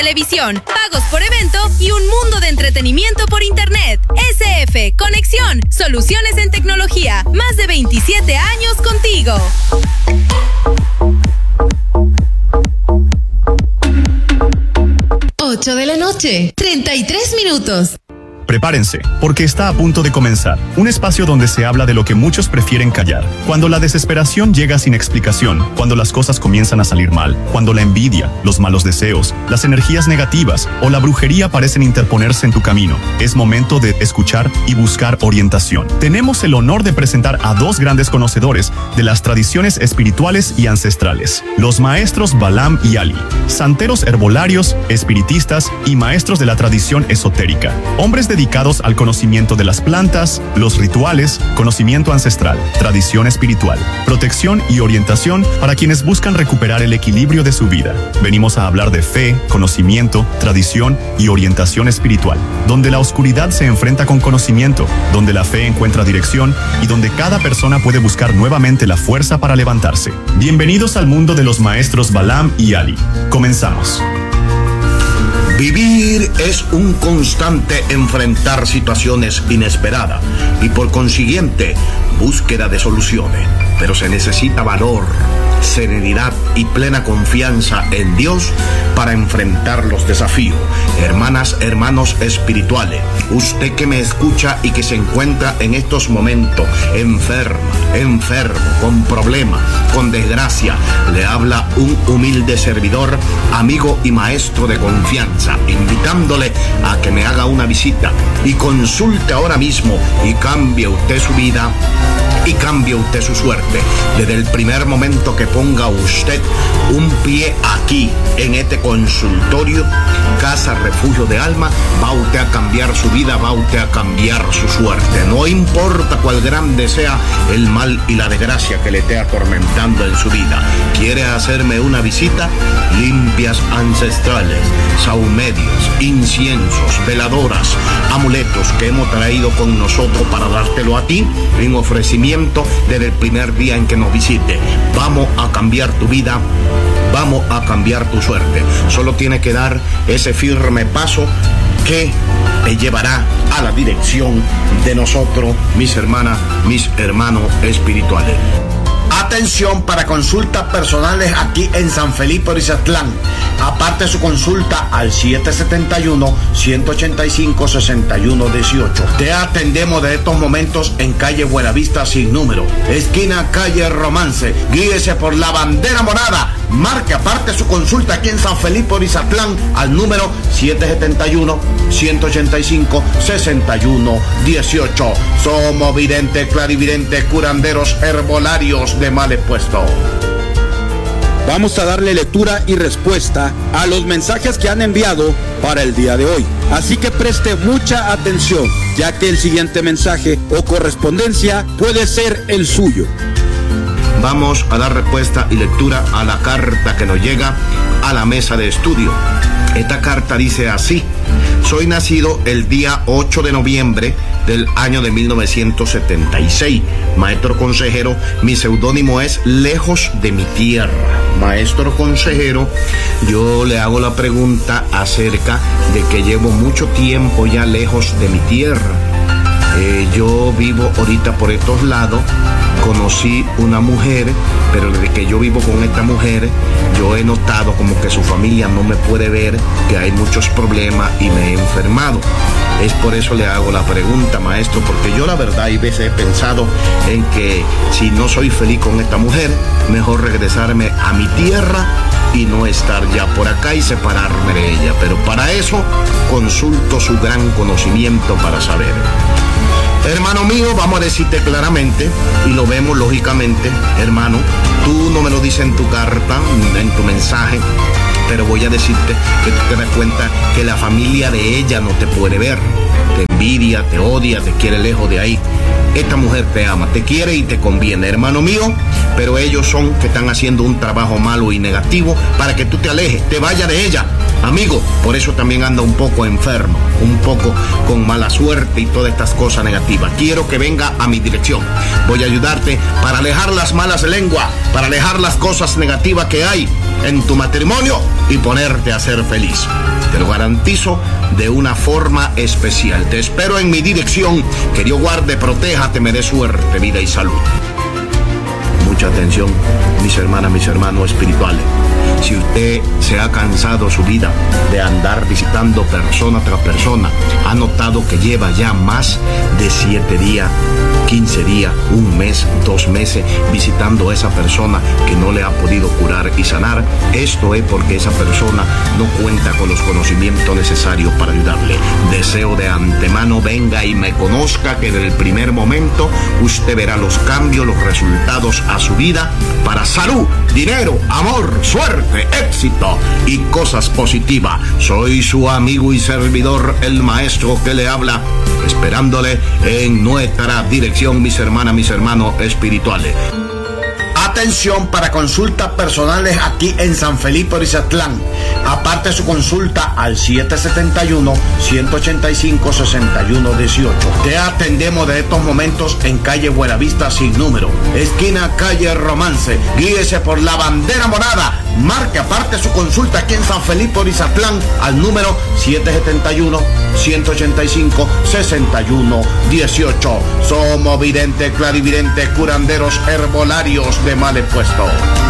televisión, pagos por evento y un mundo de entretenimiento por internet. SF Conexión, soluciones en tecnología, más de 27 años contigo. 8 de la noche, 33 minutos. Prepárense, porque está a punto de comenzar. Un espacio donde se habla de lo que muchos prefieren callar. Cuando la desesperación llega sin explicación, cuando las cosas comienzan a salir mal, cuando la envidia, los malos deseos, las energías negativas o la brujería parecen interponerse en tu camino, es momento de escuchar y buscar orientación. Tenemos el honor de presentar a dos grandes conocedores de las tradiciones espirituales y ancestrales, los maestros Balaam y Ali, santeros herbolarios, espiritistas y maestros de la tradición esotérica, hombres dedicados al conocimiento de las plantas, los rituales, conocimiento ancestral, tradición espiritual, protección y orientación para quienes buscan recuperar el equilibrio de su vida. Venimos a hablar de fe, conocimiento, tradición y orientación espiritual, donde la oscuridad se enfrenta con conocimiento, donde la fe encuentra dirección y donde cada persona puede buscar nuevamente la fuerza para levantarse. Bienvenidos al mundo de los maestros Balaam y Ali. Comenzamos. Vivir es un constante enfrentar situaciones inesperadas y por consiguiente búsqueda de soluciones, pero se necesita valor, serenidad y plena confianza en Dios para enfrentar los desafíos. Hermanas, hermanos espirituales, usted que me escucha y que se encuentra en estos momentos enfermo, con problemas, con desgracia, le habla un humilde servidor, amigo y maestro de confianza, invitándole a que me haga una visita y consulte ahora mismo y cambie usted su vida y cambie usted su suerte. Desde el primer momento que ponga usted un pie aquí en este consultorio, Casa Refugio de Alma, va usted a cambiar su vida, va usted a cambiar su suerte. No importa cuál grande sea el mal y la desgracia que le esté atormentando en su vida. ¿Quiere hacerme una visita? Limpias ancestrales, saumerios, inciensos, veladoras, amuletos que hemos traído con nosotros para dártelo a ti en ofrecimiento desde el primer día en que nos visite. Vamos a cambiar tu vida, vamos a cambiar tu suerte. Solo tiene que dar ese firme paso que te llevará a la dirección de nosotros, mis hermanas, mis hermanos espirituales. Atención para consultas personales aquí en San Felipe Orizatlán. Aparte su consulta al 771-185-6118. Te atendemos de estos momentos en calle Buenavista sin número, esquina calle Romance. Guíese por la bandera morada. Marque aparte su consulta aquí en San Felipe Orizatlán al número 771-185-6118. Somos videntes, clarividentes, curanderos, herbolarios de males puestos. Vamos a darle lectura y respuesta a los mensajes que han enviado para el día de hoy. Así que preste mucha atención, ya que el siguiente mensaje o correspondencia puede ser el suyo. Vamos a dar respuesta y lectura a la carta que nos llega a la mesa de estudio. Esta carta dice así: soy nacido el día 8 de noviembre del año de 1976. Maestro consejero, mi seudónimo es Lejos de mi Tierra. Maestro consejero, yo le hago la pregunta acerca de que llevo mucho tiempo ya lejos de mi tierra. Yo vivo ahorita por estos lados. Conocí una mujer, pero desde que yo vivo con esta mujer, yo he notado como que su familia no me puede ver, que hay muchos problemas y me he enfermado. Es por eso le hago la pregunta, maestro, porque yo la verdad hay veces he pensado en que si no soy feliz con esta mujer, mejor regresarme a mi tierra y no estar ya por acá y separarme de ella. Pero para eso consulto su gran conocimiento para saber. Hermano mío, vamos a decirte claramente, y lo vemos lógicamente, hermano, tú no me lo dices en tu carta, en tu mensaje, pero voy a decirte que tú te das cuenta que la familia de ella no te puede ver, te envidia, te odia, te quiere lejos de ahí. Esta mujer te ama, te quiere y te conviene, hermano mío, pero ellos son que están haciendo un trabajo malo y negativo para que tú te alejes, te vayas de ella. Amigo, por eso también anda un poco enfermo, un poco con mala suerte y todas estas cosas negativas. Quiero que venga a mi dirección. Voy a ayudarte para alejar las malas lenguas, para alejar las cosas negativas que hay en tu matrimonio y ponerte a ser feliz. Te lo garantizo de una forma especial. Te espero en mi dirección. Que Dios guarde, proteja, te me dé suerte, vida y salud. Mucha atención, mis hermanas, mis hermanos espirituales. Si usted se ha cansado su vida de andar visitando persona tras persona, ha notado que lleva ya más de 7 días, 15 días, 1 mes, 2 meses visitando a esa persona que no le ha podido curar y sanar, esto es porque esa persona no cuenta con los conocimientos necesarios para ayudarle. Deseo de antemano venga y me conozca, que desde el primer momento usted verá los cambios, los resultados a su vida para salud, dinero, amor, suerte, éxito y cosas positivas. Soy su amigo y servidor, el maestro que le habla, esperándole en nuestra dirección, mis hermanas, mis hermanos espirituales. Atención para consultas personales aquí en San Felipe Orizatlán. Aparte su consulta al 771-185-6118. Te atendemos de estos momentos en calle Buenavista sin número, esquina calle Romance. Guíese por la bandera morada. Marque aparte su consulta aquí en San Felipe Orizatlán al número 771-185-6118. Somos videntes, clarividentes, curanderos, herbolarios de mal puesto.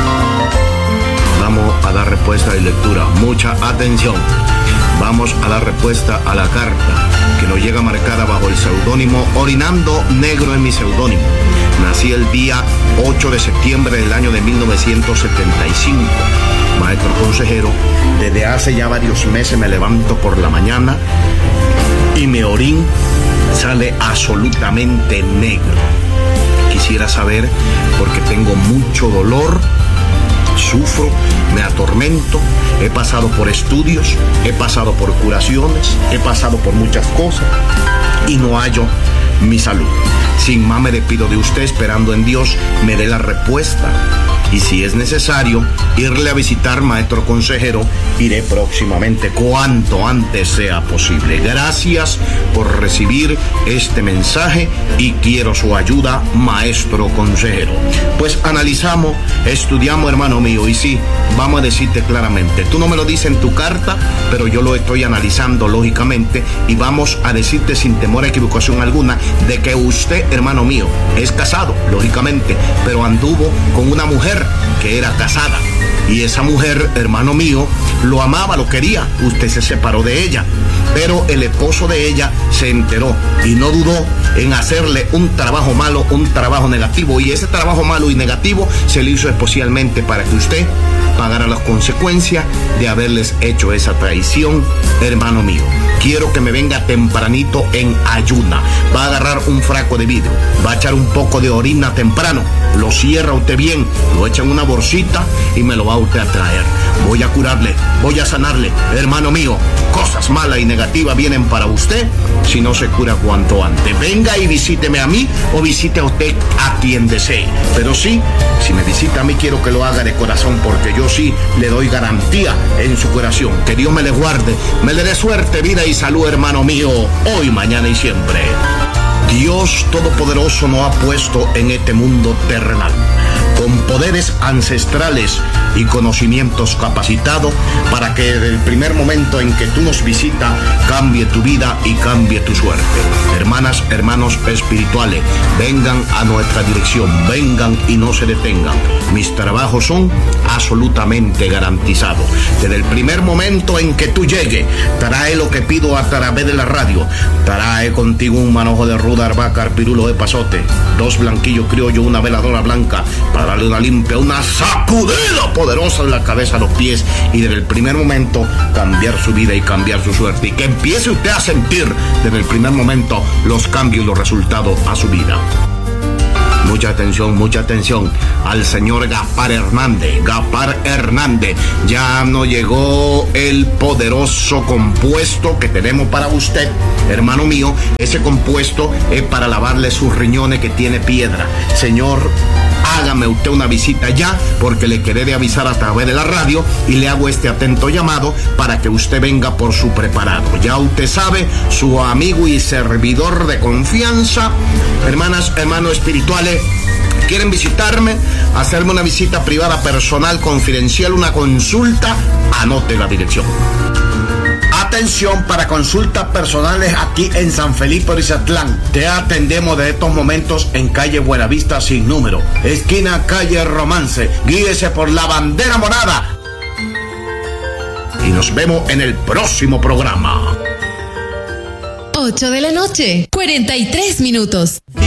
Vamos a dar respuesta y lectura. Mucha atención. Vamos a dar respuesta a la carta que nos llega marcada bajo el seudónimo Orinando Negro en mi seudónimo. Nací el día 8 de septiembre del año de 1975. Maestro consejero, desde hace ya varios meses me levanto por la mañana y mi orín sale absolutamente negro. Quisiera saber, porque tengo mucho dolor, sufro, me atormento, he pasado por estudios, he pasado por curaciones, he pasado por muchas cosas y no hallo mi salud. Sin más me despido de usted, esperando en Dios me dé la respuesta. Y si es necesario irle a visitar, maestro consejero, iré próximamente, cuanto antes sea posible. Gracias por recibir este mensaje y quiero su ayuda, maestro consejero. Pues analizamos, estudiamos, hermano mío, y sí, vamos a decirte claramente, tú no me lo dices en tu carta, pero yo lo estoy analizando lógicamente y vamos a decirte sin temor a equivocación alguna de que usted, hermano mío, es casado, lógicamente, pero anduvo con una mujer que era casada. Y esa mujer, hermano mío, lo amaba, lo quería. Usted se separó de ella, pero el esposo de ella se enteró y no dudó en hacerle un trabajo malo, un trabajo negativo. Y ese trabajo malo y negativo se le hizo especialmente para que usted pagara las consecuencias de haberles hecho esa traición, hermano mío. Quiero que me venga tempranito en ayuna. Va a agarrar un frasco de vidrio, va a echar un poco de orina temprano, lo cierra usted bien, lo echa en una bolsita y me lo va usted a traer. Voy a curarle, voy a sanarle, hermano mío. Cosas malas y negativas vienen para usted si no se cura cuanto antes. Venga y visíteme a mí o visite a usted a quien desee. Pero sí, si me visita a mí, quiero que lo haga de corazón, porque yo sí le doy garantía en su curación. Que Dios me le guarde, me le dé suerte, vida y salud, hermano mío, hoy, mañana y siempre. Dios Todopoderoso nos ha puesto en este mundo terrenal con poderes ancestrales y conocimientos capacitados para que desde el primer momento en que tú nos visitas cambie tu vida y cambie tu suerte. Hermanas, hermanos espirituales, vengan a nuestra dirección, vengan y no se detengan. Mis trabajos son absolutamente garantizados. Desde el primer momento en que tú llegues, trae lo que pido a través de la radio. Trae contigo un manojo de ruda, arbaca, pirulo de pasote, 2 blanquillos criollos, una veladora blanca para darle una limpia, una sacudida poderosa en la cabeza, los pies, y desde el primer momento cambiar su vida y cambiar su suerte, y que empiece usted a sentir desde el primer momento los cambios y los resultados a su vida. Mucha atención al señor Gaspar Hernández. Gaspar Hernández, ya nos llegó el poderoso compuesto que tenemos para usted, hermano mío. Ese compuesto es para lavarle sus riñones que tiene piedra. Señor, hágame usted una visita ya, porque le quedé de avisar a través de la radio y le hago este atento llamado para que usted venga por su preparado. Ya usted sabe, su amigo y servidor de confianza, hermanas, hermanos espirituales, quieren visitarme, hacerme una visita privada personal confidencial, una consulta, anote la dirección. Atención para consultas personales aquí en San Felipe Orizatlán. Te atendemos de estos momentos en calle Buenavista sin número, esquina calle Romance. Guíese por la bandera morada. Y nos vemos en el próximo programa. 8 de la noche, 43 minutos.